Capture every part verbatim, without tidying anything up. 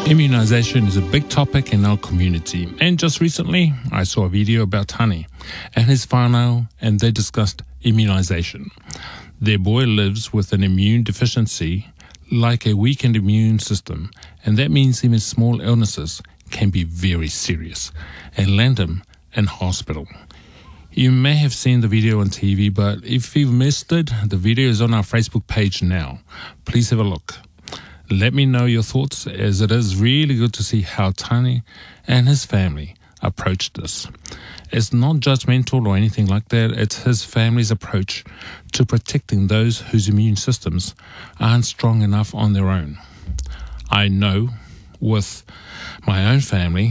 Immunization is a big topic in our community, and just recently I saw a video about Tani and his whānau, and they discussed immunization. Their boy lives with an immune deficiency, like a weakened immune system, and that means even small illnesses can be very serious and land him in hospital. You may have seen the video on T V, but if you've missed it, the video is on our Facebook page now. Please have a look. Let me know your thoughts, as it is really good to see how Tani and his family approached this. It's not judgmental or anything like that. It's his family's approach to protecting those whose immune systems aren't strong enough on their own. I know with my own family,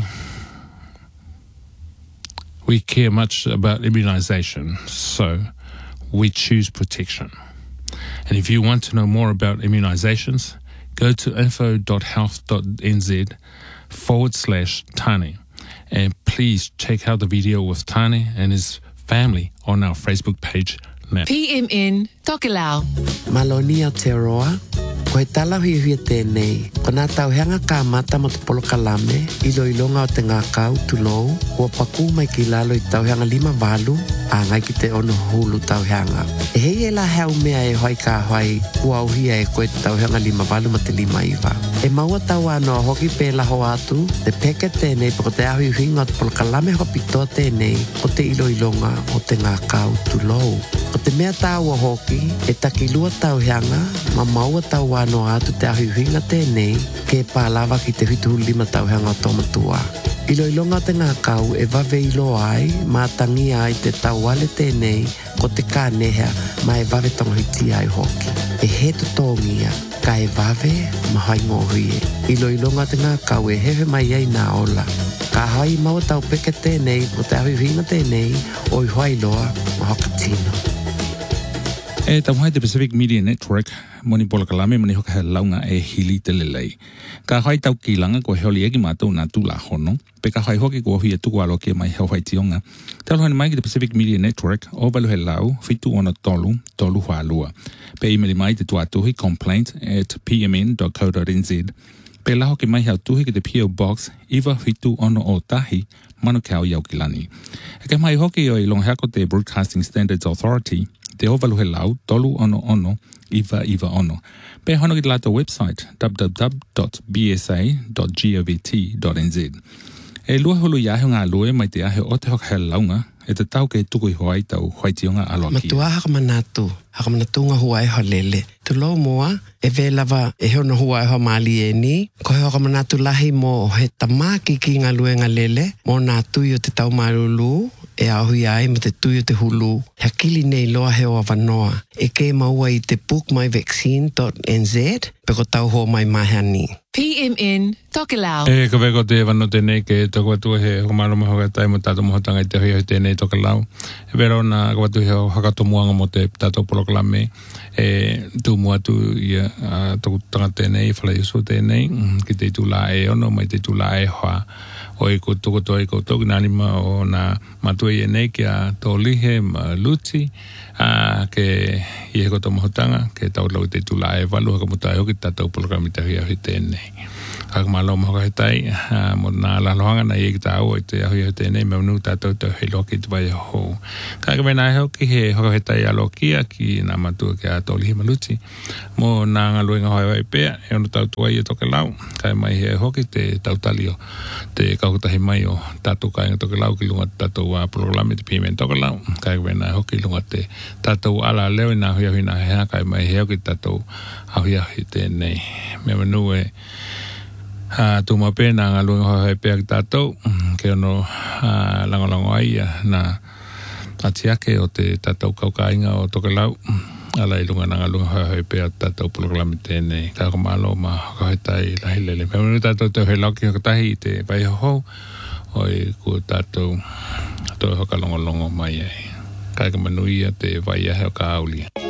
we care much about immunization, so we choose protection. And if you want to know more about immunizations, go to info.health.nz forward slash Tani. And please check out the video with Tani and his family on our Facebook page now. P M N Tokelau. Maloni Aotearoa. Ko he tala hui hui tēnei. Ko nā tauhenga ka mata mo te polo kalame, ilo ilonga o te ngā kau tulou, ua paku mai ki lalo I tauhenga lima walu, a ngai ki te ono hulu tauhenga. E hei e la heo mea e hoi ka hoi, ua auhia e koe te tauhenga lima walu ma te lima iwa. E maua tau ano hoki pe la ho atu, te peke tēnei pako te ahui hui ngā te polo kalame ho pitoa tēnei, o te ilo ilonga o te ngā kau tulou. O te mea tāua hoki, e takilua tauhenga, ma maua tau no atu te ahuhinga tēnei ke pālawa ki te whitu lima tauhenga o tomatua. Ilo ilonga te ngā kau e wawe ilo ai, mā tangi ai te tauale tēnei ko te kānehea ma e wawe tonghiti ai hoki. E he tutongia, ka e wawe ma hai ngohuie. Ilo ilonga te ngā kau e hewe mai ai nā ola. Ka hai maua tau peke tēnei o te ahuhinga tēnei o I hoai loa ma hoka tino. E tauhai te Pacific Media Network, moni pola kalame mani hoka he launga e hili te lelei. Ka hai tau ki langa ko heoli eki mātou nā tūla hono, pe ka hai hoki ko hui e tuku alo kia mai heo hai tionga. Te alohani mai ki te Pacific Media Network, o walu he lau, whitu ono tolu, tolu hua Pe imeli mai te tuatuhi complaint at p m n dot co dot n z. Pe la hoki mai heo tuhi ki te P O Box, iwa whitu ono o tahi, manu kao iau ki lani. E ka mai hoki o I longhako te Broadcasting Standards Authority, te ovalu he lau, tolu ono ono, iwa iwa ono. Pe hono ki te lato website, w w w dot b s a dot govt dot n z. E lua hulu iahe ngā lue mai te ahe o te hoka he launga, e te tau ke tuku I hoai tau hoaitionga aloa kia. Matua haka manatu, haka manatu ngā huai ho lele. Tulo moa, e ve lava e heo huai ho mali e ni, ko he haka manatu lahi mo he tamaki ki ngā lue ngā lele, mo nā tui o te tau marulu, e ahui ai ma te tui o te hulu. Hea kili nei loa heo awanoa. E ke maua I te book my vaccine dot n z, pe ko tau ho mai mahani. P M N Tokelau. E ka weko te wano tēnei ke toko atua he hokamaro mo hoka tai mo tātou mohotanga I te hui hoi tēnei Tokelau. E wero na ka watu heo hakatomuanga mo te tātou polokalame. E tū mua tu I a toko tanga tēnei, whala Iesu tēnei, ki te tūla e ono, mai te tūla e hoa. O I ko toko toa I ko toki nani ma o na matui e nei ki a tō lihe ma luti, a ke I he koto mohotanga, ke tau lau te tūla e walu haka mutai hoki tātou polokalame te hui hoi tēnei. Haka malo mo hoka he tai, mo nā lalohanga na I e ki tā au I te hui hoi tēnei, me manu tātou te hei loki te vai ho. Ka ka mena e hoki he hoka he tai alo kia ki nā matua ki a tō lihe ma luti. Mo nā ngā luenga hoi wai pēr, e ono tau tuai e toke lau, kai mai he hoki te tautali o te kaukutahi mai o tātou kainga toke lau ki lunga tātou a polokalame te P M N toke lau, kai ka mena e hoki lunga te tātou ala leo I nā hui hui nā hea, kai mai he hoki tātou ahui ahui tēnei. Me manu e Uh, tu ma pena ngā luenga hoi hoi pēr ki tātou, ke ono uh, langolango ai na atiake o te tātou kaukainga o toke lau, ala I lunga ngā luenga hoi hoi pēr tātou polokalame tēnei, ka kamalo ma hoka hoi tai lahi lele. Me manu tātou te hoi lauki hoka tahi I te vai ho oi ku tātou to hoka longolongo mai ai. Ka ka manuia te vai ahe o ka aulia.